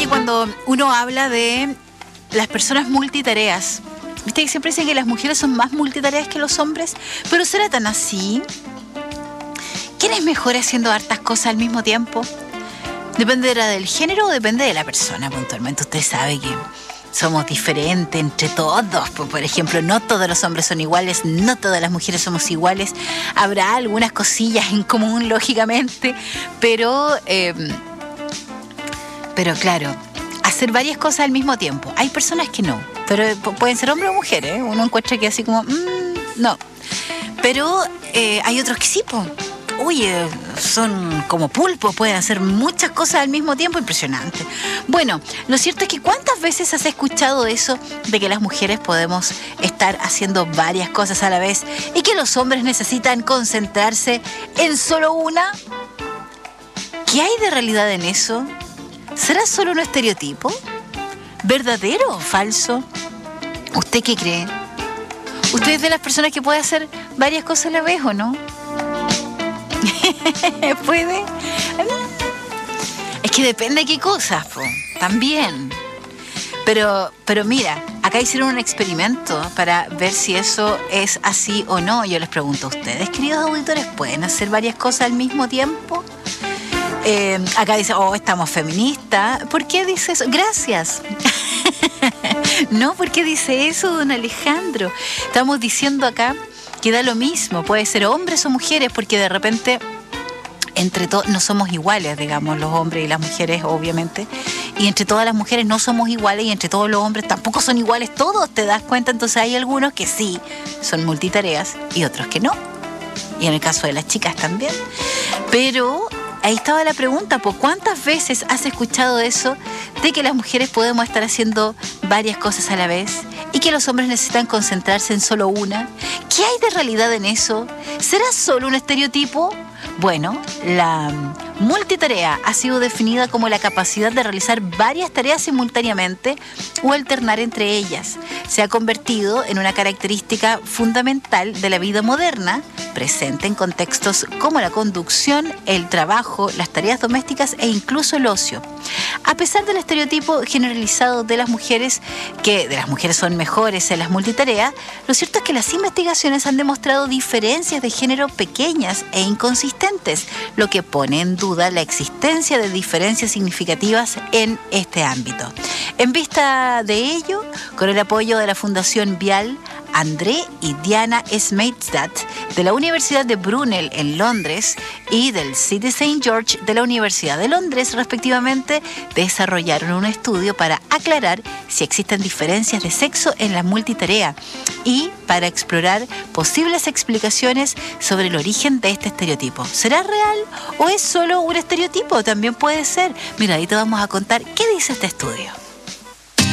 Oye, cuando uno habla de las personas multitareas, viste que siempre dicen que las mujeres son más multitareas que los hombres, pero ¿será tan así? ¿Quién es mejor haciendo hartas cosas al mismo tiempo? ¿Dependerá del género o depende de la persona puntualmente? Usted sabe que somos diferentes entre todos. Por ejemplo, no todos los hombres son iguales, no todas las mujeres somos iguales. Habrá algunas cosillas en común, lógicamente, pero claro, hacer varias cosas al mismo tiempo. Hay personas que no, pero pueden ser hombres o mujeres. Uno encuentra que así como, no. Pero hay otros que sí, pues. Oye, son como pulpos, pueden hacer muchas cosas al mismo tiempo, impresionante. Bueno, lo cierto es que ¿cuántas veces has escuchado eso de que las mujeres podemos estar haciendo varias cosas a la vez y que los hombres necesitan concentrarse en solo una? ¿Qué hay de realidad en eso? ¿Será solo un estereotipo? ¿Verdadero o falso? ¿Usted qué cree? ¿Usted es de las personas que puede hacer varias cosas a la vez o no? ¿Puede? Es que depende de qué cosas, también. Pero mira, acá hicieron un experimento para ver si eso es así o no. Yo les pregunto a ustedes, queridos auditores, ¿pueden hacer varias cosas al mismo tiempo? Acá dice, estamos feministas. ¿Por qué dice eso? Gracias. No, ¿por qué dice eso, don Alejandro? Estamos diciendo acá que da lo mismo, puede ser hombres o mujeres, porque de repente entre todos no somos iguales, digamos, los hombres y las mujeres, obviamente, y entre todas las mujeres no somos iguales y entre todos los hombres tampoco son iguales todos, ¿te das cuenta? Entonces hay algunos que sí son multitareas y otros que no, y en el caso de las chicas también. Pero ahí estaba la pregunta, ¿cuántas veces has escuchado eso de que las mujeres podemos estar haciendo varias cosas a la vez y que los hombres necesitan concentrarse en solo una? ¿Qué hay de realidad en eso? ¿Será solo un estereotipo? Bueno, la multitarea ha sido definida como la capacidad de realizar varias tareas simultáneamente o alternar entre ellas. Se ha convertido en una característica fundamental de la vida moderna, presente en contextos como la conducción, el trabajo, las tareas domésticas e incluso el ocio. A pesar del estereotipo generalizado de las mujeres, que de las mujeres son mejores en las multitareas, lo cierto es que las investigaciones han demostrado diferencias de género pequeñas e inconsistentes, lo que pone en duda la existencia de diferencias significativas en este ámbito. En vista de ello, con el apoyo de la Fundación Vial, André y Diana Smeitstat de la Universidad de Brunel en Londres y del City St. George de la Universidad de Londres, respectivamente, desarrollaron un estudio para aclarar si existen diferencias de sexo en la multitarea y para explorar posibles explicaciones sobre el origen de este estereotipo. ¿Será real o es solo un estereotipo? También puede ser. Mira, ahí te vamos a contar qué dice este estudio.